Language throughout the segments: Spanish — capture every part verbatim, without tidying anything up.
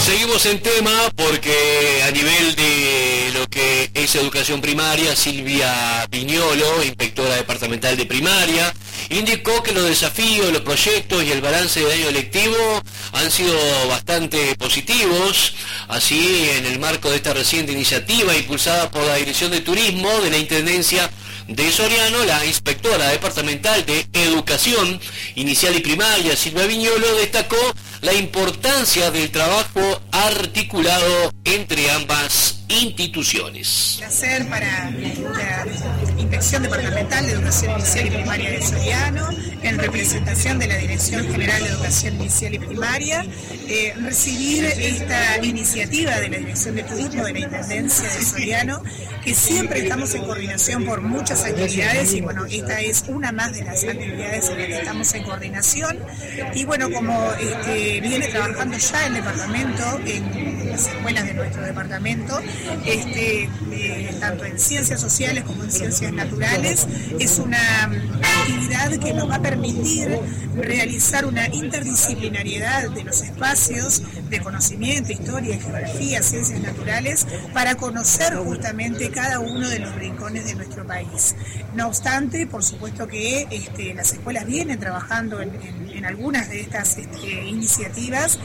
seguimos en tema porque a nivel de lo que es educación primaria, Silvia Viñolo, inspectora departamental de primaria, indicó que los desafíos, los proyectos y el balance del año lectivo han sido bastante positivos. Así, en el marco de esta reciente iniciativa impulsada por la Dirección de Turismo de la Intendencia de Soriano, la inspectora departamental de Educación Inicial y Primaria, Silvia Viñolo, destacó la importancia del trabajo articulado entre ambas instituciones. Hacer para la Inspección Departamental de Educación Inicial y Primaria de Soriano, en representación de la Dirección General de Educación Inicial y Primaria, eh, recibir esta iniciativa de la Dirección de Turismo de la Intendencia de Soriano, que siempre estamos en coordinación por muchas actividades, y bueno, esta es una más de las actividades en las que estamos en coordinación. Y bueno, como este, viene trabajando ya el departamento, en las escuelas de nuestro departamento, este, eh, tanto en ciencias sociales como en ciencias naturales, es una actividad que nos va a permitir realizar una interdisciplinariedad de los espacios de conocimiento, historia, geografía, ciencias naturales, para conocer justamente cada uno de los rincones de nuestro país. No obstante, por supuesto que este, las escuelas vienen trabajando en, en, en algunas de estas este, iniciativas,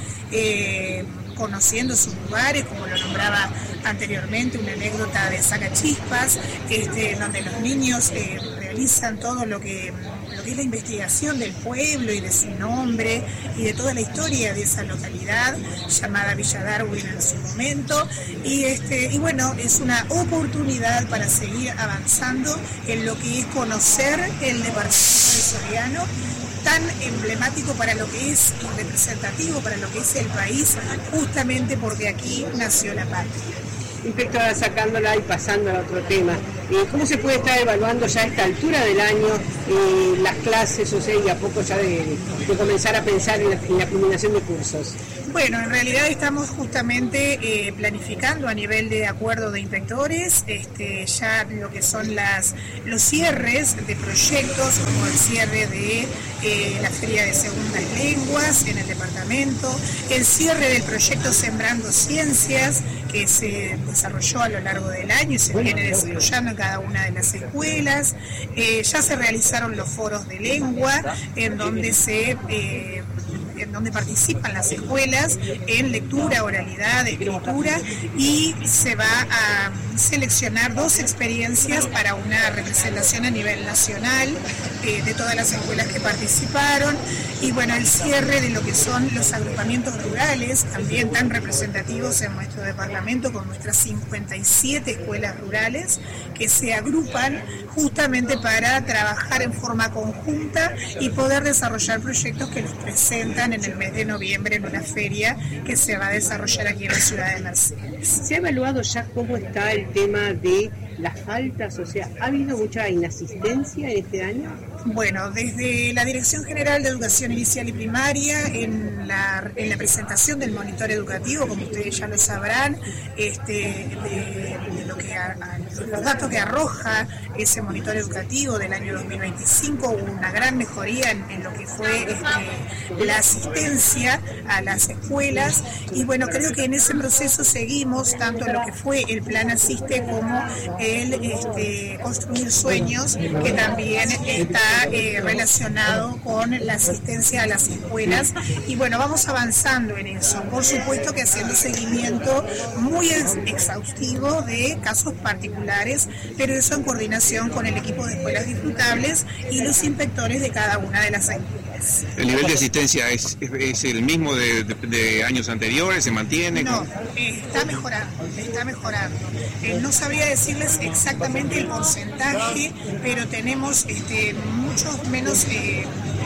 eh, conociendo sus lugares, como lo nombraba anteriormente, una anécdota de Sacachispas, este, donde los niños eh, realizan todo lo que, lo que es la investigación del pueblo y de su nombre y de toda la historia de esa localidad llamada Villa Darwin en su momento, y, este, y bueno, es una oportunidad para seguir avanzando en lo que es conocer el departamento de Soriano, tan emblemático para lo que es y representativo para lo que es el país, justamente porque aquí nació la patria. Inspectora, sacándola y pasándola a otro tema, eh, ¿cómo se puede estar evaluando ya a esta altura del año eh, las clases, o sea, y a poco ya de, de comenzar a pensar en la, en la culminación de cursos? Bueno, en realidad estamos justamente eh, planificando a nivel de acuerdo de inspectores este, ya lo que son las los cierres de proyectos, como el cierre de eh, la Feria de Segundas Lenguas en el departamento, el cierre del proyecto Sembrando Ciencias, que se desarrolló a lo largo del año y se viene desarrollando en cada una de las escuelas. Eh, ya se realizaron los foros de lengua, en donde se... Eh, en donde participan las escuelas en lectura, oralidad, escritura, y se va a seleccionar dos experiencias para una representación a nivel nacional eh, de todas las escuelas que participaron. Y bueno, el cierre de lo que son los agrupamientos rurales, también tan representativos en nuestro departamento, con nuestras cincuenta y siete escuelas rurales que se agrupan justamente para trabajar en forma conjunta y poder desarrollar proyectos que los presentan en el mes de noviembre en una feria que se va a desarrollar aquí en la ciudad de Mercedes. ¿Se ha evaluado ya cómo está el tema de las faltas? O sea, ¿ha habido mucha inasistencia en este año? Bueno, desde la Dirección General de Educación Inicial y Primaria, en la, en la presentación del monitor educativo, como ustedes ya lo sabrán, este, de, de lo que a, a, los datos que arroja ese monitor educativo del año dos mil veinticinco, hubo una gran mejoría en, en lo que fue este, la asistencia a las escuelas, y bueno, creo que en ese proceso seguimos tanto lo que fue el Plan Asiste como el este, Construir Sueños, que también está Eh, relacionado con la asistencia a las escuelas, y bueno, vamos avanzando en eso, por supuesto que haciendo seguimiento muy ex exhaustivo de casos particulares, pero eso en coordinación con el equipo de escuelas disfrutables y los inspectores de cada una de las escuelas. ¿El nivel de asistencia es, es, es el mismo de, de, de años anteriores? ¿Se mantiene? No, eh, está mejorando, está mejorando. Eh, no sabría decirles exactamente el porcentaje, pero tenemos este, muchos menos eh,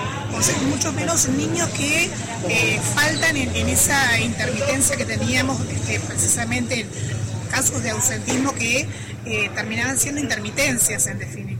muchos menos niños que eh, faltan en, en esa intermitencia que teníamos este, precisamente en casos de ausentismo que eh, terminaban siendo intermitencias en definitiva.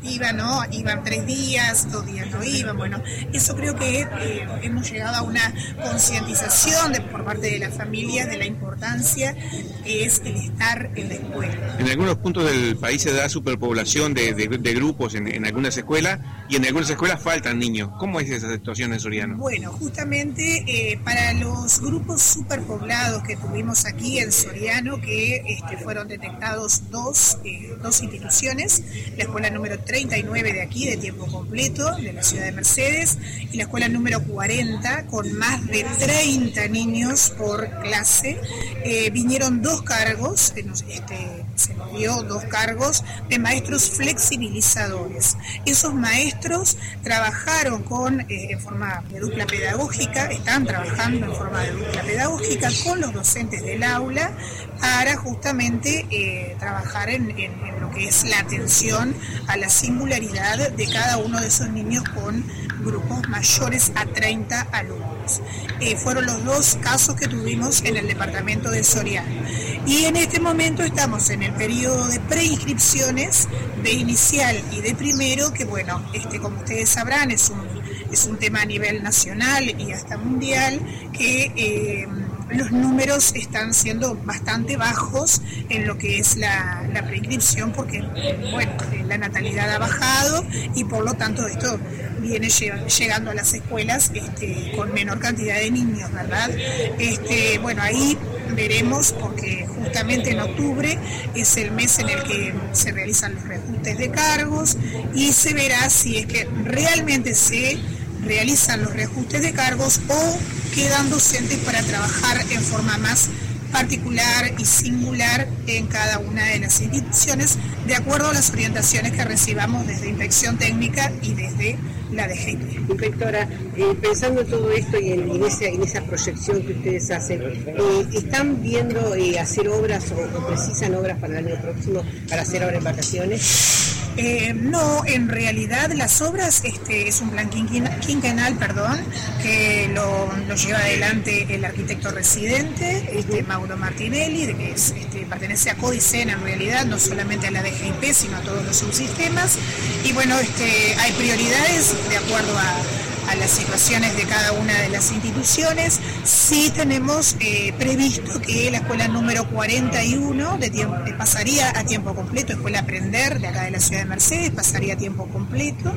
iban, ¿no? Iban tres días, dos días no iban. Bueno, eso creo que eh, hemos llegado a una concientización de, por parte de las familias de la importancia que es el estar en la escuela. En algunos puntos del país se da superpoblación de, de, de grupos en, en algunas escuelas, y en algunas escuelas faltan niños. ¿Cómo es esa situación en Soriano? Bueno, justamente eh, para los grupos superpoblados que tuvimos aquí en Soriano, que este, fueron detectados dos, eh, dos instituciones, la escuela número treinta y nueve de aquí, de tiempo completo, de la ciudad de Mercedes, y la escuela número cuarenta, con más de treinta niños por clase. Eh, vinieron dos cargos, eh, nos, este, se nos dio dos cargos de maestros flexibilizadores. Esos maestros trabajaron con, eh, en forma de dupla pedagógica, están trabajando en forma de dupla pedagógica con los docentes del aula para justamente eh, trabajar en, en, en lo que es la atención a la singularidad de cada uno de esos niños con grupos mayores a treinta alumnos. Eh, fueron los dos casos que tuvimos en el departamento de Soriano. Y en este momento estamos en el periodo de preinscripciones de inicial y de primero, que bueno, este, como ustedes sabrán, es un, es un tema a nivel nacional y hasta mundial, que eh, los números están siendo bastante bajos en lo que es la, la preinscripción, porque bueno, la natalidad ha bajado y por lo tanto esto viene llegando a las escuelas este, con menor cantidad de niños, ¿verdad? Este, bueno, ahí veremos, porque justamente en octubre es el mes en el que se realizan los reajustes de cargos y se verá si es que realmente se realizan los reajustes de cargos o quedan docentes para trabajar en forma más particular y singular en cada una de las instituciones, de acuerdo a las orientaciones que recibamos desde Inspección Técnica y desde la D G I P. Inspectora, eh, pensando en todo esto y en, en, esa, en esa proyección que ustedes hacen, eh, ¿están viendo eh, hacer obras o, o precisan obras para el año próximo para hacer ahora en vacaciones? Eh, no, en realidad las obras, este es un plan quinquenal, perdón, que lo, lo lleva adelante el arquitecto residente, este Mauro Martinelli, de que es, este, pertenece a Codicen en realidad, no solamente a la D G I P, sino a todos los subsistemas. Y bueno, este, hay prioridades de acuerdo a a las situaciones de cada una de las instituciones. Sí tenemos eh, previsto que la escuela número cuarenta y uno de tiempo, eh, pasaría a tiempo completo, Escuela Aprender de acá de la ciudad de Mercedes, pasaría a tiempo completo,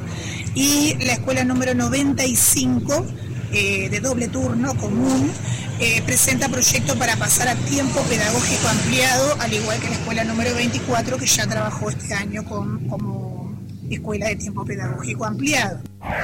y la escuela número noventa y cinco eh, de doble turno común eh, presenta proyecto para pasar a tiempo pedagógico ampliado, al igual que la escuela número veinticuatro, que ya trabajó este año con, como escuela de tiempo pedagógico ampliado.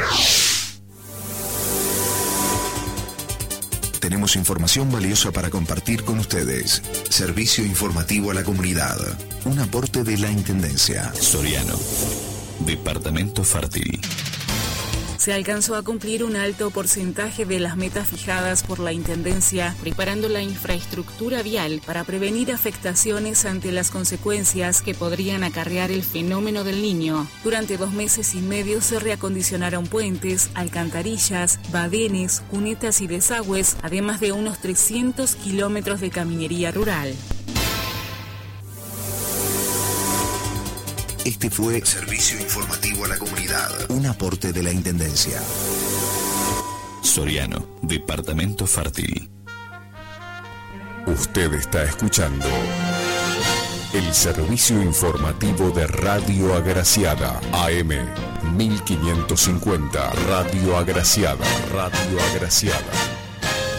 Tenemos información valiosa para compartir con ustedes. Servicio informativo a la comunidad. Un aporte de la Intendencia. Soriano. Departamento fértil. Se alcanzó a cumplir un alto porcentaje de las metas fijadas por la Intendencia, preparando la infraestructura vial para prevenir afectaciones ante las consecuencias que podrían acarrear el fenómeno del Niño. Durante dos meses y medio se reacondicionaron puentes, alcantarillas, badenes, cunetas y desagües, además de unos trescientos kilómetros de caminería rural. Este fue Servicio Informativo a la Comunidad, un aporte de la Intendencia. Soriano, Departamento Fértil. Usted está escuchando el servicio informativo de Radio Agraciada, A M mil quinientos cincuenta, Radio Agraciada, Radio Agraciada.